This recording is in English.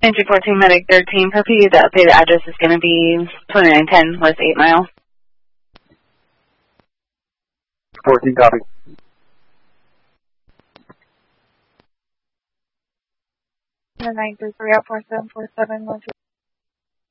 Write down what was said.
Entry 14, Medic 13, per P, the updated address is going to be 2910 West 8 Mile. 14, copy. The 933 at 4747,